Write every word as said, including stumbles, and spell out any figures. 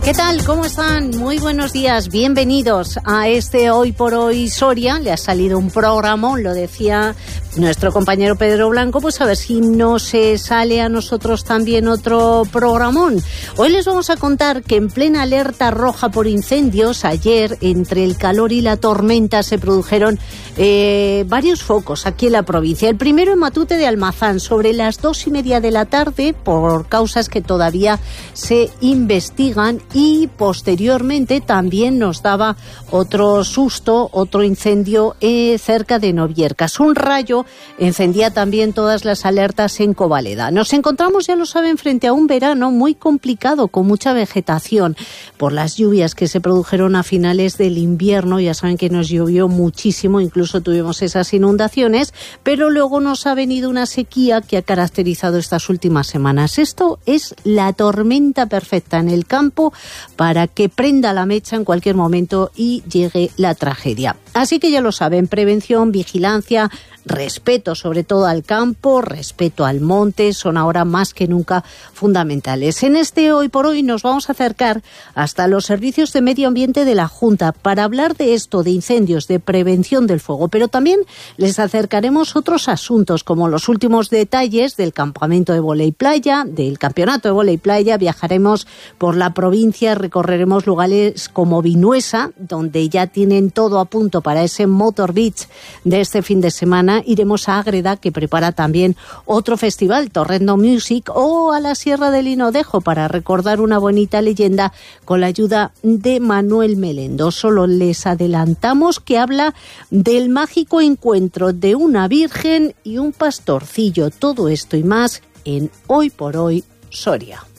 ¿Qué tal? ¿Cómo están? Muy buenos días. Bienvenidos a este Hoy por Hoy Soria. Le ha salido un programa, lo decía nuestro compañero Pedro Blanco, pues a ver si no se sale a nosotros también otro programón. Hoy les vamos a contar que en plena alerta roja por incendios, ayer, entre el calor y la tormenta, se produjeron eh, varios focos aquí en la provincia. El primero en Matute de Almazán, sobre las dos y media de la tarde, por causas que todavía se investigan, y posteriormente también nos daba otro susto, otro incendio eh, cerca de Noviercas. Un rayo encendía también todas las alertas en Covaleda. Nos encontramos, ya lo saben, frente a un verano muy complicado, con mucha vegetación, por las lluvias que se produjeron a finales del invierno. Ya saben que nos llovió muchísimo, incluso tuvimos esas inundaciones, pero luego nos ha venido una sequía que ha caracterizado estas últimas semanas. Esto es la tormenta perfecta en el campo para que prenda la mecha en cualquier momento y llegue la tragedia. Así que ya lo saben, prevención, vigilancia, respeto sobre todo al campo, respeto al monte, son ahora más que nunca fundamentales. En este Hoy por Hoy nos vamos a acercar hasta los servicios de medio ambiente de la Junta para hablar de esto, de incendios, de prevención del fuego, pero también les acercaremos otros asuntos, como los últimos detalles del campamento de vóley playa, del campeonato de vóley playa. Viajaremos por la provincia, recorreremos lugares como Vinuesa, donde ya tienen todo a punto para ese Motor Beach de este fin de semana. Iremos a Ágreda, que prepara también otro festival, Torrendo Music, o a la Sierra del Hinodejo para recordar una bonita leyenda con la ayuda de Manuel Melendo. Solo les adelantamos que habla del mágico encuentro de una virgen y un pastorcillo. Todo esto y más en Hoy por Hoy Soria.